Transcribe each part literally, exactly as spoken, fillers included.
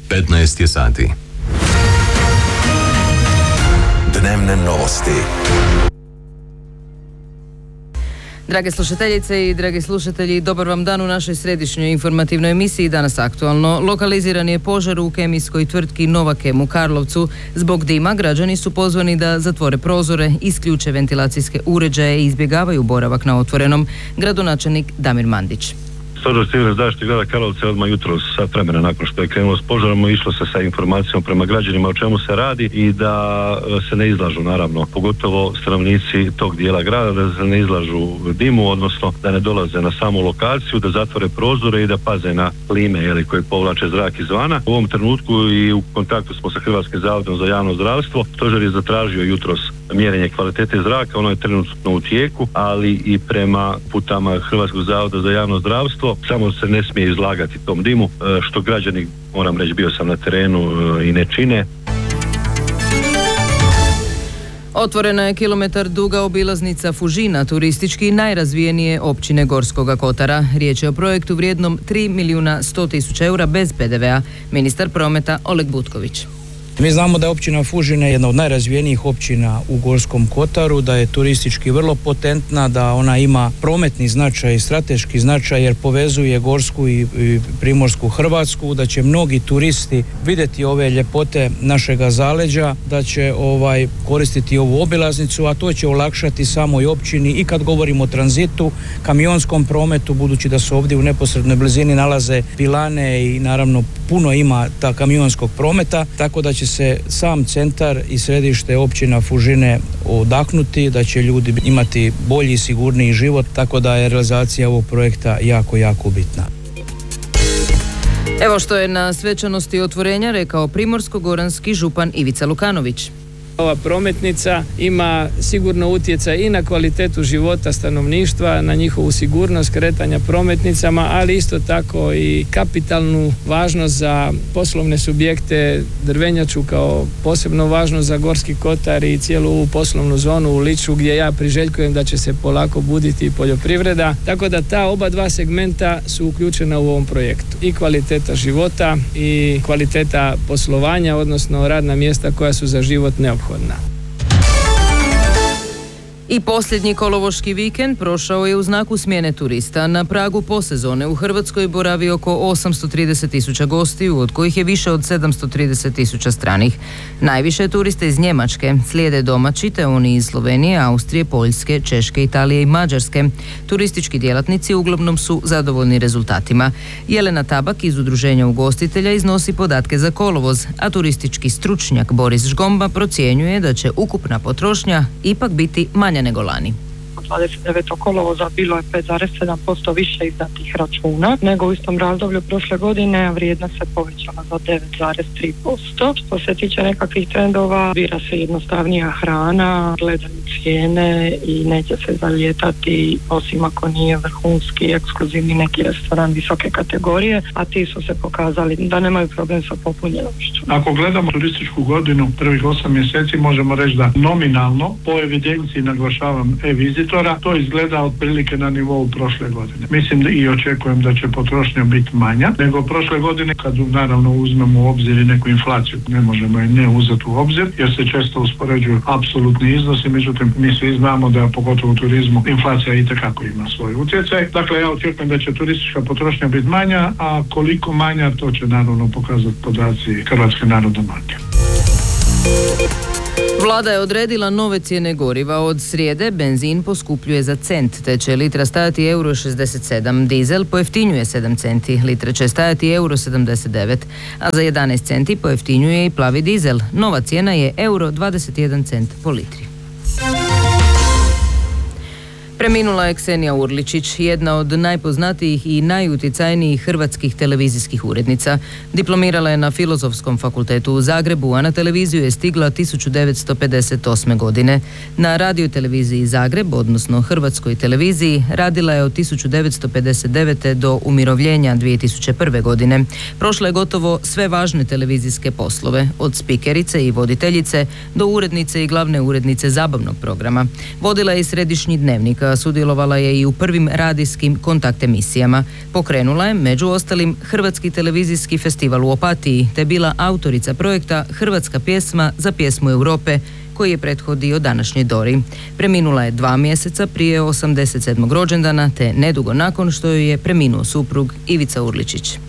petnaest je sati. Dnevne novosti. Drage slušateljice i dragi slušatelji, dobar vam dan u našoj središnjoj informativnoj emisiji. Danas aktualno. Lokaliziran je požar u kemijskoj tvrtki Novakem u Karlovcu. Zbog dima građani su pozvani da zatvore prozore, isključe ventilacijske uređaje i izbjegavaju boravak na otvorenom. Gradonačelnik Damir Mandić. Stožer civilne zaštite grada Karlovca odmah jutros sat vremena nakon što je krenulo s požarom išlo se sa informacijom prema građanima o čemu se radi i da se ne izlažu, naravno, pogotovo stanovnici tog dijela grada, da se ne izlažu dimu, odnosno da ne dolaze na samu lokaciju, da zatvore prozore i da paze na klime, jeli, koje povlače zrak izvana. U ovom trenutku i u kontaktu smo sa Hrvatskim zavodom za javno zdravstvo. Stožer je zatražio jutros mjerenje kvalitete zraka, ono je trenutno u tijeku, ali i prema putama Hrvatskog zavoda za javno zdravstvo samo se ne smije izlagati tom dimu, što građani, moram reći, bio sam na terenu, i ne čine. Otvorena je kilometar duga obilaznica Fužina, turistički najrazvijenije općine Gorskoga Kotara. Riječ je o projektu vrijednom tri milijuna sto tisuća eura bez pe de ve a. Ministar prometa Oleg Butković. Mi znamo da je općina Fužine jedna od najrazvijenijih općina u Gorskom Kotaru, da je turistički vrlo potentna, da ona ima prometni značaj i strateški značaj jer povezuje Gorsku i, i Primorsku Hrvatsku, da će mnogi turisti vidjeti ove ljepote našega zaleđa, da će ovaj koristiti ovu obilaznicu, a to će olakšati samoj općini i kad govorimo o tranzitu, kamionskom prometu, budući da se ovdje u neposrednoj blizini nalaze pilane i naravno puno ima ta kamionskog prometa, tako da će se sam centar i središte općina Fužine odahnuti, da će ljudi imati bolji i sigurniji život, tako da je realizacija ovog projekta jako, jako bitna. Evo što je na svečanosti otvorenja rekao primorsko-goranski župan Ivica Lukanović. Ova prometnica ima sigurno utjecaj i na kvalitetu života stanovništva, na njihovu sigurnost kretanja prometnicama, ali isto tako i kapitalnu važnost za poslovne subjekte, drvenjaču kao posebno važno za Gorski Kotar i cijelu ovu poslovnu zonu u Liču gdje ja priželjkujem da će se polako buditi i poljoprivreda. Tako da ta oba dva segmenta su uključena u ovom projektu. I kvaliteta života i kvaliteta poslovanja, odnosno radna mjesta koja su za život neophodna. I posljednji kolovoški vikend prošao je u znaku smjene turista. Na pragu posezone u Hrvatskoj boravi oko osamsto trideset tisuća gostiju, od kojih je više od sedamsto trideset tisuća stranih. Najviše turiste iz Njemačke, slijede domaći te oni iz Slovenije, Austrije, Poljske, Češke, Italije i Mađarske. Turistički djelatnici uglavnom su zadovoljni rezultatima. Jelena Tabak iz Udruženja ugostitelja iznosi podatke za kolovoz, a turistički stručnjak Boris Žgomba procjenjuje da će ukupna potrošnja ipak biti manja nego lani. dvadeset devetog kolovoza bilo je pet zarez sedam posto više izdatih računa nego u istom razdoblju prošle godine, a vrijednost se povećala za devet zarez tri posto. Što se tiče nekakvih trendova, bira se jednostavnija hrana, gledaju cijene i neće se zalijetati osim ako nije vrhunski, ekskluzivni neki restoran visoke kategorije, a ti su se pokazali da nemaju problem sa popunjenošću. Ako gledamo turističku godinu, prvih osam mjeseci, možemo reći da nominalno, po evidenciji naglašavam e-vizitor, to izgleda otprilike na nivou prošle godine. Mislim da i očekujem da će potrošnja biti manja nego prošle godine, kad naravno uzmemo u obzir i neku inflaciju. Ne možemo je ne uzeti u obzir jer se često uspoređuju apsolutni iznosi, međutim mi svi znamo da pogotovo u turizmu inflacija itekako ima svoj utjecaj. Dakle, ja očekujem da će turistička potrošnja biti manja, a koliko manja to će naravno pokazati podaci Hrvatske narodne banke. Vlada je odredila nove cijene goriva. Od srijede benzin poskupljuje za cent, te će litra stajati euro šezdeset sedam. Dizel pojeftinjuje sedam centi, litra će stajati euro sedamdeset devet, a za jedanaest centi pojeftinjuje i plavi dizel. Nova cijena je euro dvadeset jedan cent po litri. Preminula je Ksenija Urličić, jedna od najpoznatijih i najutjecajnijih hrvatskih televizijskih urednica. Diplomirala je na Filozofskom fakultetu u Zagrebu, a na televiziju je stigla tisuću devetsto pedeset osme. godine. Na radioteleviziji Zagreb, odnosno Hrvatskoj televiziji, radila je od tisuću devetsto pedeset devete. do umirovljenja dvije tisuće prve. godine. Prošla je gotovo sve važne televizijske poslove, od spikerice i voditeljice do urednice i glavne urednice zabavnog programa. Vodila je i središnji Dnevnik, umjetnika sudjelovala je i u prvim radijskim kontakt emisijama. Pokrenula je, među ostalim, Hrvatski televizijski festival u Opatiji, te bila autorica projekta Hrvatska pjesma za pjesmu Europe, koji je prethodio današnjoj Dori. Preminula je dva mjeseca prije osamdeset sedmog rođendana, te nedugo nakon što joj je preminuo suprug Ivica Urličić.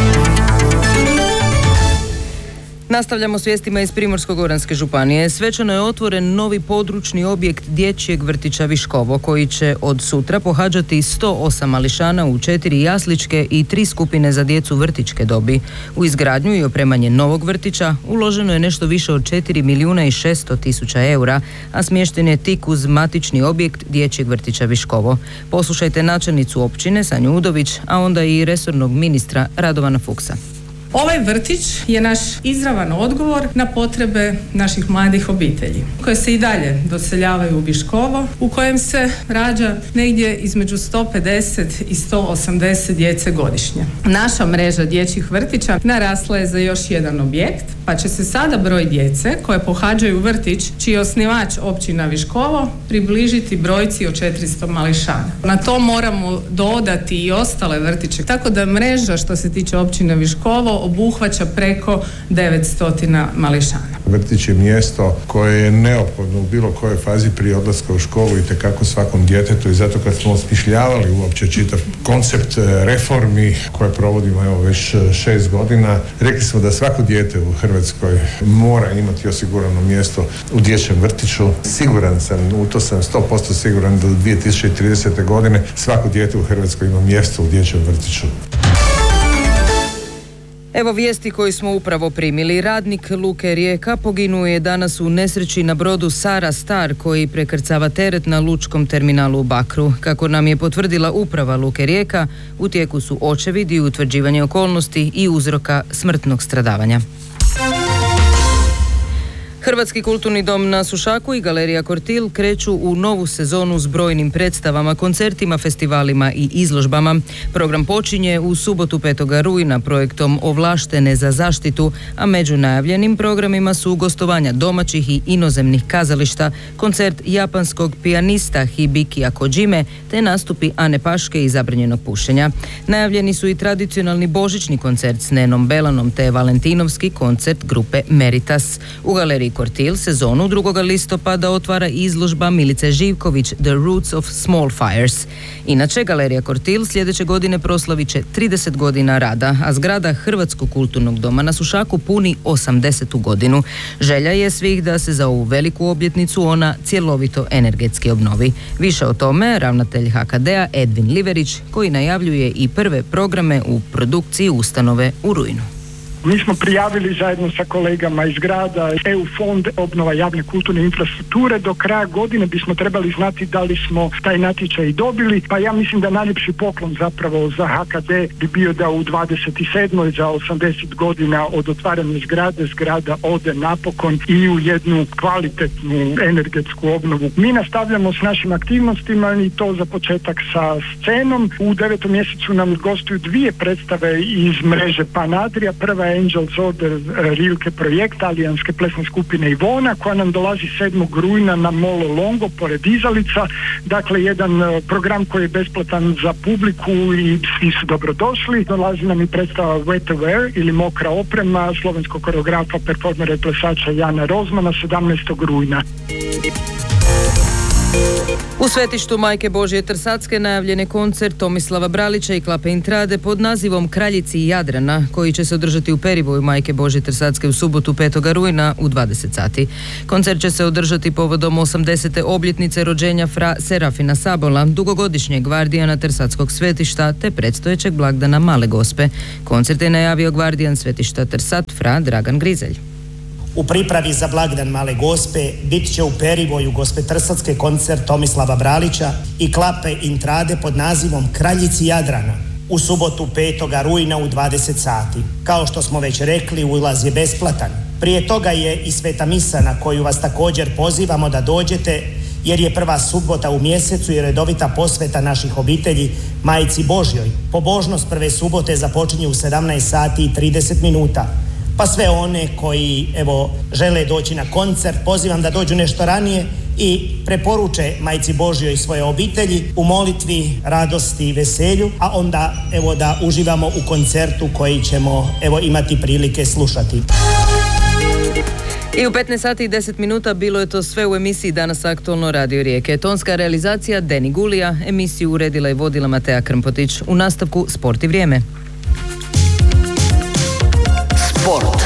Nastavljamo s vijestima iz Primorsko-goranske županije. Svečano je otvoren novi područni objekt dječjeg vrtića Viškovo, koji će od sutra pohađati sto osam mališana u četiri jasličke i tri skupine za djecu vrtićke dobi. U izgradnju i opremanje novog vrtića uloženo je nešto više od četiri milijuna i šesto tisuća eura, a smješten je tik uz matični objekt dječjeg vrtića Viškovo. Poslušajte načelnicu općine Sanju Udović, a onda i resornog ministra Radovana Fuchsa. Ovaj vrtić je naš izravan odgovor na potrebe naših mladih obitelji, koje se i dalje doseljavaju u Viškovo, u kojem se rađa negdje između sto pedeset i sto osamdeset djece godišnje. Naša mreža dječjih vrtića narasla je za još jedan objekt, pa će se sada broj djece koje pohađaju vrtić, čiji je osnivač općina Viškovo, približiti brojci od četiristo mališana. Na to moramo dodati i ostale vrtiće, tako da mreža što se tiče općine Viškovo obuhvaća preko devetsto mališana. Vrtić je mjesto koje je neophodno u bilo kojoj fazi prije odlaska u školu i tekako svakom djetetu, i zato kad smo osmišljavali uopće čitav koncept reformi koje provodimo evo već šest godina, rekli smo da svako dijete u Hrvatskoj mora imati osigurano mjesto u dječjem vrtiću. Siguran sam, u to sam sto posto siguran da do dvije tisuće tridesete godine svako dijete u Hrvatskoj ima mjesto u dječjem vrtiću. Evo vijesti koju smo upravo primili. Radnik Luke Rijeka poginuo je danas u nesreći na brodu Sara Star, koji prekrcava teret na lučkom terminalu u Bakru. Kako nam je potvrdila uprava Luke Rijeka, u tijeku su očevid i utvrđivanje okolnosti i uzroka smrtnog stradavanja. Hrvatski kulturni dom na Sušaku i Galerija Kortil kreću u novu sezonu s brojnim predstavama, koncertima, festivalima i izložbama. Program počinje u subotu petog rujna projektom Ovlaštene za zaštitu, a među najavljenim programima su gostovanja domaćih i inozemnih kazališta, koncert japanskog pijanista Hibikija Kojime te nastupi Ane Paške i Zabranjenog pušenja. Najavljeni su i tradicionalni božićni koncert s Nenom Belanom te valentinovski koncert grupe Meritas. U Galeriji Kortil sezonu drugog listopada otvara izložba Milice Živković The Roots of Small Fires. Inače, Galerija Kortil sljedeće godine proslavit će trideset godina rada, a zgrada Hrvatskog kulturnog doma na Sušaku puni osamdesetu godinu. Želja je svih da se za ovu veliku obljetnicu ona cjelovito energetski obnovi. Više o tome ravnatelj H K D-a Edvin Liverić, koji najavljuje i prve programe u produkciji ustanove u rujnu. Mi smo prijavili zajedno sa kolegama iz grada E U fond obnova javne kulturne infrastrukture. Do kraja godine bismo trebali znati da li smo taj natječaj dobili, pa ja mislim da najljepši poklon zapravo za H K D bi bio da u dvadeset sedmoj za osamdeset godina od otvaranja zgrade, zgrada ode napokon i u jednu kvalitetnu energetsku obnovu. Mi nastavljamo s našim aktivnostima i to za početak sa scenom. U devetom mjesecu nam gostuju dvije predstave iz mreže Pan Adria. Prva Angels Order Rilke projekt alijanske plesne skupine Ivona, koja nam dolazi sedmog rujna na Molo Longo pored Izalica. Dakle, jedan program koji je besplatan za publiku i svi su dobrodošli. Dolazi nam i predstava Wet Wear ili Mokra oprema slovenskog koreografa, performera i plesača Jana Rozmana sedamnaestog rujna. U svetištu Majke Božje Trsatske najavljen je koncert Tomislava Bralića i Klape Intrade pod nazivom Kraljici Jadrana, koji će se održati u Perivoju Majke Božje Trsatske u subotu petog rujna u dvadeset sati. Koncert će se održati povodom osamdesete obljetnice rođenja fra Serafina Sabola, dugogodišnjeg gvardijana Trsatskog svetišta te predstojećeg blagdana Male Gospe. Koncert je najavio gvardijan svetišta Trsat fra Dragan Grizelj. U pripravi za blagdan Male Gospe bit će u Perivoju Gospe Trsatske koncert Tomislava Bralića i Klape Intrade pod nazivom Kraljici Jadrana u subotu petog rujna u dvadeset sati. Kao što smo već rekli, ulaz je besplatan. Prije toga je i sveta misa na koju vas također pozivamo da dođete, jer je prva subota u mjesecu i redovita posveta naših obitelji Majci Božjoj. Pobožnost prve subote započinje u sedamnaest sati i trideset minuta. Pa sve one koji evo žele doći na koncert pozivam da dođu nešto ranije, i preporuče Majci Božjoj i svoje obitelji u molitvi, radosti i veselju, a onda evo da uživamo u koncertu koji ćemo evo imati prilike slušati. I u petnaest sati i deset minuta bilo je to sve u emisiji Danas aktualno Radio Rijeke. Tonska realizacija Deni Gulija, emisiju uredila i vodila Matea Krmpotić. U nastavku Sport i vrijeme. Sport.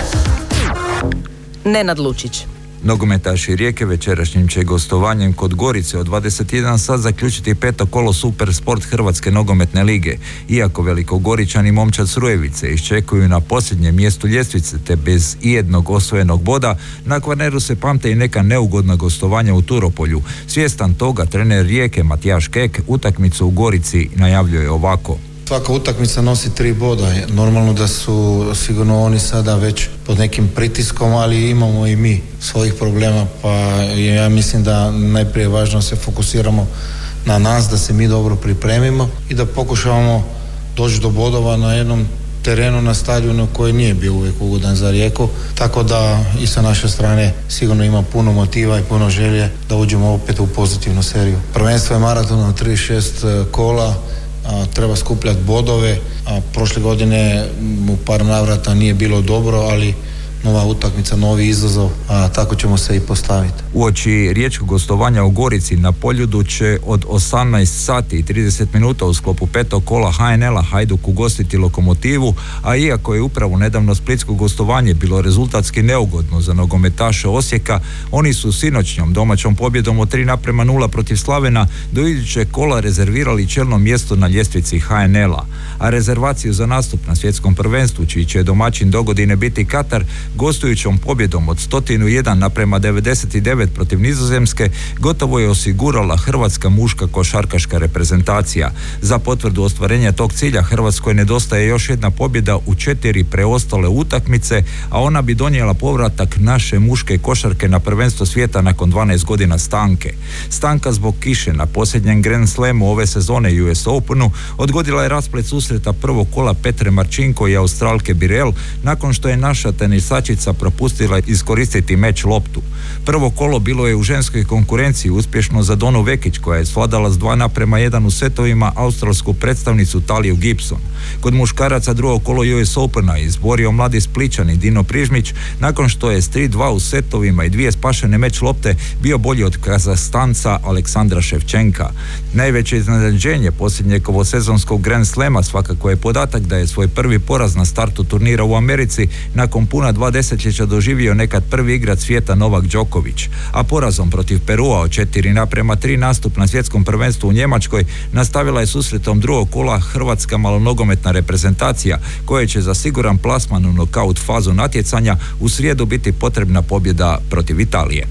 Nenad Lučić. Nogometaši Rijeke večerašnjim će gostovanjem kod Gorice od dvadeset jedan sat zaključiti peto kolo Super Sport Hrvatske nogometne lige. Iako velikogoričani momčad Srujevice iščekuju na posljednjem mjestu ljestvice te bez ijednog osvojenog boda, na Kvarneru se pamte i neka neugodna gostovanja u Turopolju. Svjestan toga, trener Rijeke Matijaš Kek utakmicu u Gorici najavljuje ovako. Svaka utakmica nosi tri boda. Normalno da su sigurno oni sada već pod nekim pritiskom, ali imamo i mi svojih problema, pa ja mislim da najprije važno se fokusiramo na nas, da se mi dobro pripremimo i da pokušavamo doći do bodova na jednom terenu, na stadionu koji nije bio uvijek ugodan za Rijeku, tako da i sa naše strane sigurno ima puno motiva i puno želje da uđemo opet u pozitivnu seriju. Prvenstvo je maraton od trideset šest kola, a, treba skupljati bodove, a prošle godine u par navrata nije bilo dobro, ali nova utakmica, novi izazov, a tako ćemo se i postaviti. Uoči riječkog gostovanja u Gorici na Poljudu će od osamnaest sati i trideset minuta u sklopu petog kola ha en el-a Hajduk ugostiti Lokomotivu, a iako je upravo nedavno splitsko gostovanje bilo rezultatski neugodno za nogometaše Osijeka, oni su sinoćnjom domaćom pobjedom od tri naprema nula protiv Slavena do idućeg kola rezervirali čelno mjesto na ljestvici ha en el-a, a rezervaciju za nastup na svjetskom prvenstvu, čiji će domaćin dogodine biti Katar, gostujućom pobjedom od sto jedan naprema devedeset devet protiv Nizozemske gotovo je osigurala hrvatska muška košarkaška reprezentacija. Za potvrdu ostvarenja tog cilja Hrvatskoj nedostaje još jedna pobjeda u četiri preostale utakmice, a ona bi donijela povratak naše muške košarke na prvenstvo svijeta nakon dvanaest godina stanke. Stanka zbog kiše na posljednjem Grand Slamu ove sezone U S Openu odgodila je rasplet susreta prvog kola Petre Marčinko i Australke Birel nakon što je naša tenisačica propustila iskoristiti meč loptu. Prvo kolo bilo je u ženskoj konkurenciji uspješno za Donu Vekić, koja je svladala s dva naprema jedan u setovima australsku predstavnicu Taliju Gibson. Kod muškaraca drugo kolo U S Opena izborio mladi Splićani Dino Prižmić nakon što je s tri dva u setovima i dvije spašene meč lopte bio bolji od Kazahstanca Aleksandra Ševčenka. Najveće iznenađenje posljednjeg ovosezonskog Grand Slama svakako je podatak da je svoj prvi poraz na startu turnira u Americi nakon puna dva desetljeća doživio nekad prvi igrač svijeta Novak Đoković, a porazom protiv Perua od četiri naprema tri nastup na svjetskom prvenstvu u Njemačkoj nastavila je susretom drugog kola hrvatska malonogometna reprezentacija, koja će za siguran plasman u nokaut fazu natjecanja u srijedu biti potrebna pobjeda protiv Italije.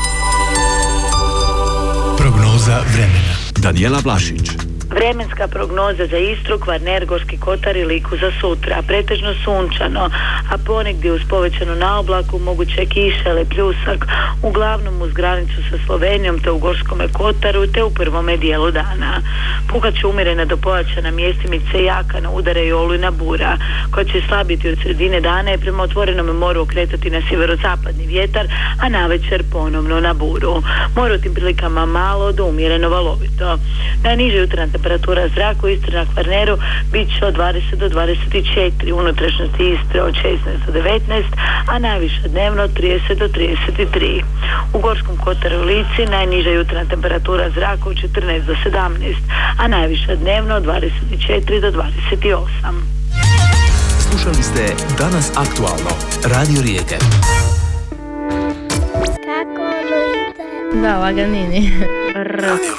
Prognoza vremena. Danijela Vlašić. Vremenska prognoza za Istru, Kvarner, Gorski kotar i Liku za sutra. Pretežno sunčano, a ponegdje uz povećanu naoblaku moguće kiše ili pljusak, uglavnom uz granicu sa Slovenijom te u Gorskome kotaru te u prvome dijelu dana. Puhat će umjerena do pojačana mjestimice jaka na udare i olujna bura, koja će slabiti od sredine dana i prema otvorenom moru okretati na sjeverozapadni vjetar, a navečer ponovno na buru. More u tim prilikama malo do umjereno valovito. Najniže jutarnja temperatura zraka u Istri na Kvarneru bit će od dvadeset do dvadeset četiri, u unutrašnjosti Istre od šesnaest do devetnaest, a najviša dnevno od trideset do trideset tri. U Gorskom kotaru i Lici najniža jutarnja temperatura zraka od četrnaest do sedamnaest, a najviša dnevno od dvadeset četiri do dvadeset osam. Slušali ste Danas aktualno, Radio Rijeke. Kako lujte? Da, laganini.